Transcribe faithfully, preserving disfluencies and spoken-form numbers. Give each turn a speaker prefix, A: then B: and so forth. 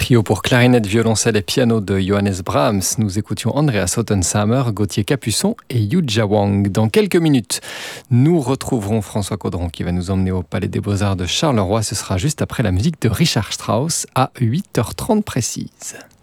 A: trio pour clarinette, violoncelle et piano de Johannes Brahms. Nous écoutions Andreas Ottensamer, Gauthier Capuçon et Yuja Wang. Dans quelques minutes, nous retrouverons François Caudron qui va nous emmener au Palais des Beaux-Arts de Charleroi. Ce sera juste après la musique de Richard Strauss à huit heures trente précise.